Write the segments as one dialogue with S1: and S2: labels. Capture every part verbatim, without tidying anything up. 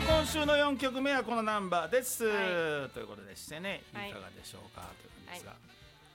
S1: 今週のよんきょくめはこのナンバーです、
S2: はい、
S1: ということでしてね、いかがでしょうか、はい、ということですが、はい、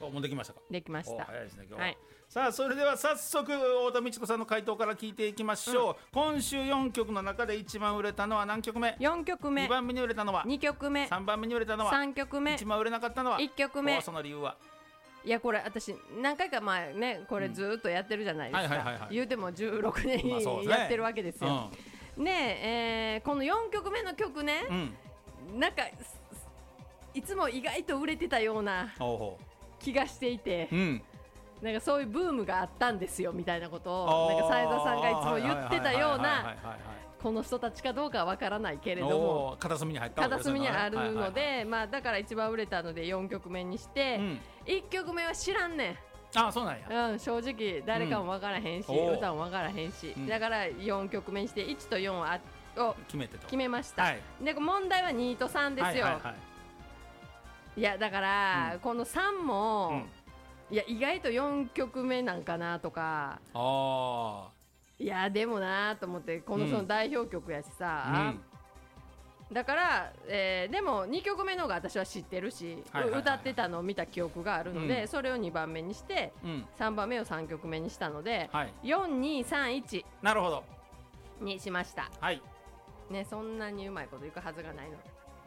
S1: おもうできましたか？
S2: できました。
S1: 早いですね今日は、
S2: はい、さ
S1: あそれでは早速太田美智子さんの回答から聞いていきましょう、うん、今週よんきょくの中で一番売れたのは何曲目？
S2: よんきょくめ。
S1: にばんめに売れたのは
S2: にきょくめ。
S1: さんばんめに売れたのは
S2: さんきょくめ。
S1: 一番売れなかったのはい
S2: っきょくめ。
S1: その理由は？
S2: いやこれ私何回か前ねこれずっとやってるじゃないですか。言うてもじゅうろくねんやってるわけですよ、うん、ねええー、このよんきょくめの曲ね、うん、なんかいつも意外と売れてたような気がしていて、うん、なんかそういうブームがあったんですよみたいなことをなんか斉田さんがいつも言ってたような、この人たちかどうかはわからないけれども
S1: 片隅に入ったわけですね。
S2: 片隅にあるので、はいはいはい、まあ、だから一番売れたのでよんきょくめにして、うん、いっきょくめは知らんねん。
S1: ああそうなんや、
S2: うん、正直誰かもわからへんし、うん、歌もわからへんし、うん、だからよんきょくめにしていちとよんを
S1: 決めてと
S2: 決めました、
S1: はい、
S2: で問題はにとさんですよ、はいはいはい、いやだから、うん、このさんも、うん、いや意外とよんきょくめなんかなとか、
S1: あ
S2: いやでもなと思って、このその代表曲やしさ、うん、だから、えー、でもにきょくめの方が私は知ってるし、はいはいはいはい、歌ってたのを見た記憶があるので、うん、それをにばんめにして、うん、さんばんめをさんきょくめにしたので、はい、よんにさんいち
S1: なるほど
S2: にしました、
S1: はい
S2: ね、そんなにうまいこといくはずがないの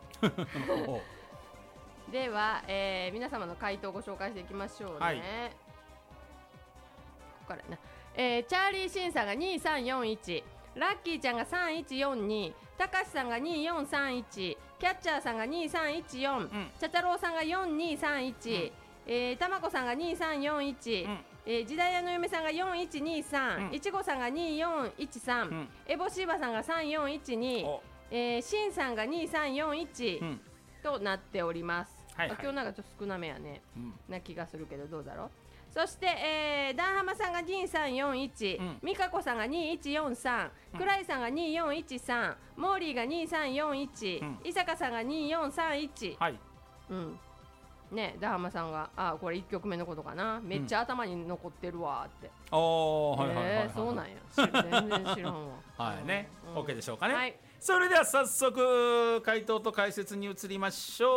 S2: では、えー、皆様の回答をご紹介していきましょうね、はい、ここからな、えー、チャーリーシンさんがにさんよんいち、ラッキーちゃんがさんいちよんに、たかしさんがによんさんいち、キャッチャーさんがにさんいちよん、うん、チャチャローさんがよんにさんいち、うん、えー、たまこさんがにさんよんいち、うん、えー、時代屋の嫁さんがよんいちにさん、うん、いちごさんがによんいちさん、うん、エボシーバさんがさんよんいちに、えー、シンさんがにさんよんいち、うん、となっております、はいはい、今日なんかちょっと少なめやね、うん、な気がするけどどうだろう。そして、えー、ダンハマさんがにさんよんいち、うん、ミカコさんがにいちよんさん、うん、クライさんがによんいちさん、モーリーがにさんよんいち、うん、伊坂さんがによんさんいち、はい、うん、ね、ダンハマさんがあこれいっきょくめのことかな、めっちゃ頭に残ってるわって、うん、
S1: おー、はいはいはいはい、
S2: えー、そうなんや、全然知らんわ
S1: はいね、うん、OK でしょうかね、
S2: はい、
S1: それでは早速回答と解説に移りましょう。